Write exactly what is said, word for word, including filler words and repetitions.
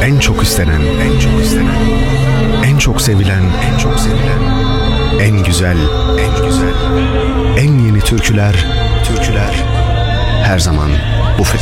En çok istenen, en çok istenen, en çok sevilen, en çok sevilen, en güzel, en güzel, en yeni türküler, türküler her zaman bu